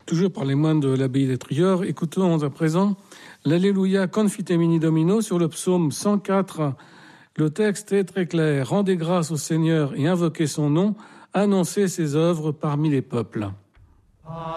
Toujours par les moines de l'abbaye d'Étrilleurs, écoutons à présent l'Alléluia Confitemini Domino sur le psaume 104. Le texte est très clair. Rendez grâce au Seigneur et invoquez son nom, annoncez ses œuvres parmi les peuples.